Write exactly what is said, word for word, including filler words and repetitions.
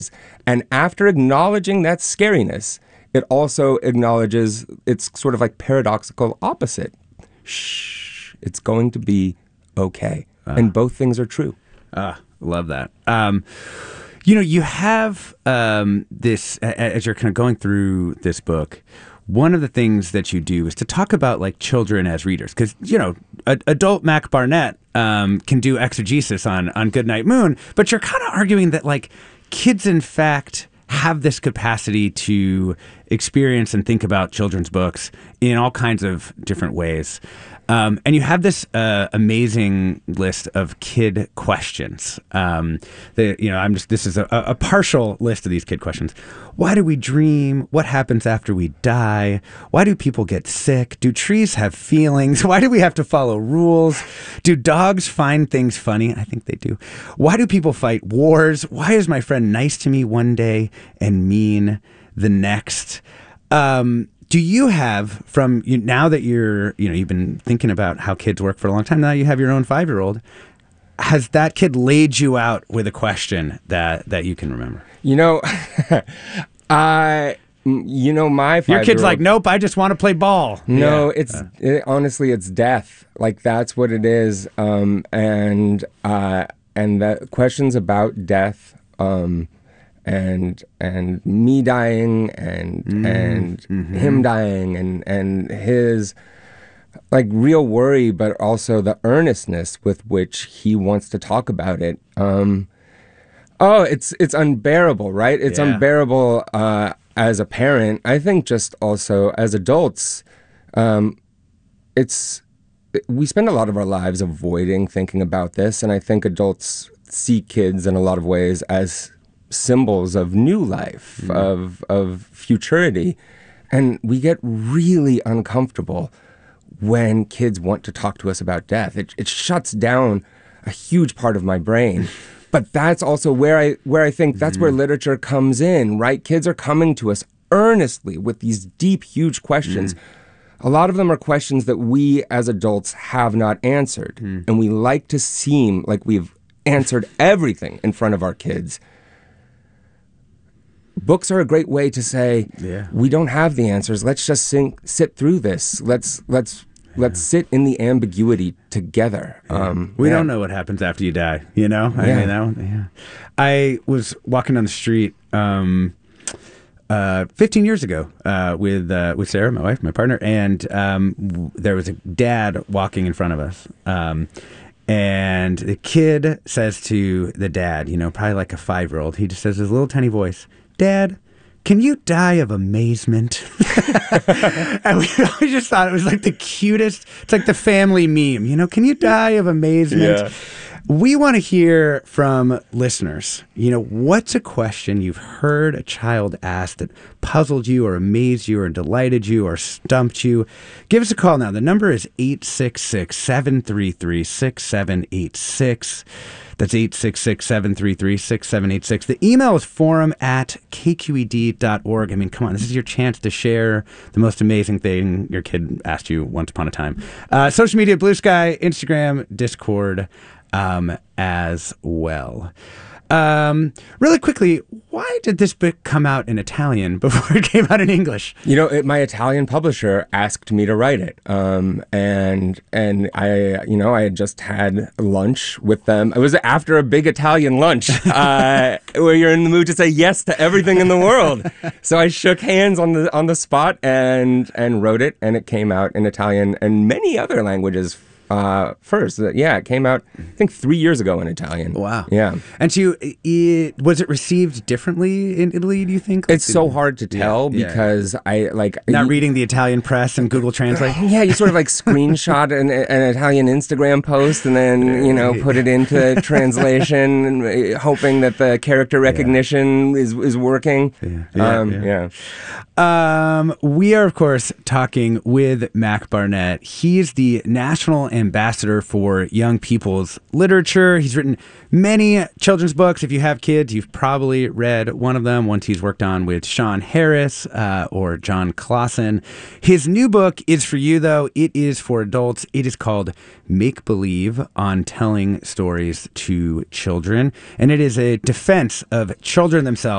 And after acknowledging that scariness, it also acknowledges its sort of like paradoxical opposite. Shh, it's going to be okay. Uh, and both things are true. Ah, uh, love that. Um, you know, you have um, this, as you're kind of going through this book, one of the things that you do is to talk about like children as readers. Because, you know, a, adult Mac Barnett um, can do exegesis on, on Goodnight Moon, but you're kind of arguing that like kids, in fact, have this capacity to experience and think about children's books in all kinds of different ways. Um, and you have this uh, amazing list of kid questions. Um, that, you know, I'm just, this is a, a partial list of these kid questions. Why do we dream? What happens after we die? Why do people get sick? Do trees have feelings? Why do we have to follow rules? Do dogs find things funny? I think they do. Why do people fight wars? Why is my friend nice to me one day and mean the next? Um, Do you have, from you, now that you're, you know, you've been thinking about how kids work for a long time, now you have your own five-year-old, has that kid laid you out with a question that, that you can remember? You know, I, you know, my five-year-old... Your kid's like, nope, I just want to play ball. No, yeah. it's, it, honestly, it's death. Like, that's what it is. Um, and, uh, and the questions about death, um, and and me dying and mm, and mm-hmm. him dying and and his like real worry, but also the earnestness with which he wants to talk about it. Um, oh, it's it's unbearable, right? It's yeah. unbearable uh, as a parent. I think just also as adults, um, it's we spend a lot of our lives avoiding thinking about this, and I think adults see kids in a lot of ways as symbols of new life, mm. of of futurity. And we get really uncomfortable when kids want to talk to us about death. It, it shuts down a huge part of my brain. But that's also where I where I think that's mm. where literature comes in, right? Kids are coming to us earnestly with these deep, huge questions. Mm. A lot of them are questions that we as adults have not answered. Mm. And we like to seem like we've answered everything in front of our kids. Books are a great way to say, yeah. we don't have the answers. Let's just sink, sit through this. Let's let's yeah. let's sit in the ambiguity together. Yeah. Um, we yeah. don't know what happens after you die. You know, I yeah. mean, that one, yeah. I was walking down the street um, uh, fifteen years ago uh, with uh, with Sarah, my wife, my partner, and um, w- there was a dad walking in front of us. Um, and the kid says to the dad, you know, probably like a five-year-old, he just says his little tiny voice, "Dad, can you die of amazement?" And we, we just thought it was like the cutest, it's like the family meme, you know, can you die of amazement? Yeah. We want to hear from listeners. You know, what's a question you've heard a child ask that puzzled you or amazed you or delighted you or stumped you? Give us a call now. The number is eight six six, seven three three, six seven eight six. That's eight six six, seven three three, six seven eight six. The email is forum at k q e d dot org. I mean, come on, this is your chance to share the most amazing thing your kid asked you once upon a time. Uh, social media, Blue Sky, Instagram, Discord, um, as well. Um, really quickly, why did this book come out in Italian before it came out in English? You know, it, my Italian publisher asked me to write it. Um, and and I, you know, I had just had lunch with them. It was after a big Italian lunch uh, where you're in the mood to say yes to everything in the world. So I shook hands on the on the spot and and wrote it, and it came out in Italian and many other languages. Uh, first, uh, yeah, it came out, I think, three years ago in Italian. Wow. Yeah. And so, it, was it received differently in Italy, do you think? Like, it's so hard to tell yeah, because yeah. I, like... Not you, reading the Italian press and Google Translate? Yeah, you sort of, like, screenshot an, an Italian Instagram post and then, you know, put it into translation, hoping that the character recognition yeah. is, is working. Yeah. Yeah, um, yeah. yeah. Um, we are, of course, talking with Mac Barnett. He is the National and ambassador for young people's literature. He's written many children's books. If you have kids, you've probably read one of them, ones he's worked on with Sean Harris uh, or John Clausen. His new book is for you, though. It is for adults. It is called Make Believe on Telling Stories to Children, and it is a defense of children themselves